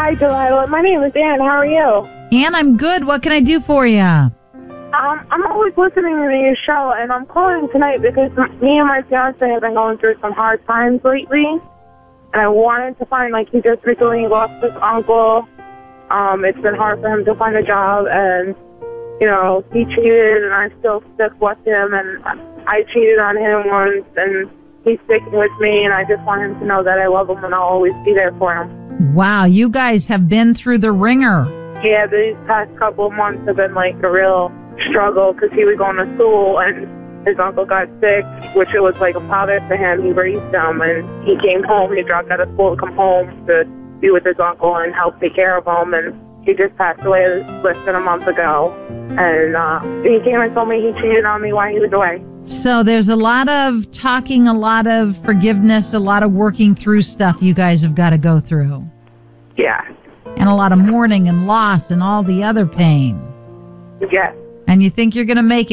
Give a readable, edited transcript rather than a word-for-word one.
Hi, Delilah. My name is Ann. How are you? Ann, I'm good. What can I do for you? I'm always listening to your show, and I'm calling tonight because me and my fiance have been going through some hard times lately, and I wanted to find, he just recently lost his uncle. It's been hard for him to find a job, and, he cheated, and I still stick with him, and I cheated on him once, and he's sticking with me, and I just want him to know that I love him, and I'll always be there for him. Wow, you guys have been through the ringer. Yeah, these past couple of months have been, a real struggle because he was going to school and his uncle got sick, which it was like a father to him. He raised him, and he came home. He dropped out of school to come home to be with his uncle and help take care of him, and he just passed away less than a month ago. And he came and told me he cheated on me while he was away. So there's a lot of talking, a lot of forgiveness, a lot of working through stuff you guys have got to go through. Yeah. And a lot of mourning and loss and all the other pain. Yeah. And you think you're going to make